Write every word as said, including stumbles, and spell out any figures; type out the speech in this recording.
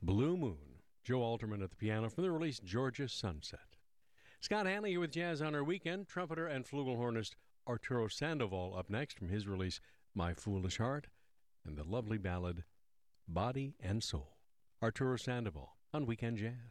Blue Moon. Joe Alterman at the piano from the release Georgia Sunset. Scott Hanley here with Jazz on Our Weekend. Trumpeter and flugelhornist Arturo Sandoval up next from his release My Foolish Heart, and the lovely ballad Body and Soul. Arturo Sandoval on Weekend Jazz.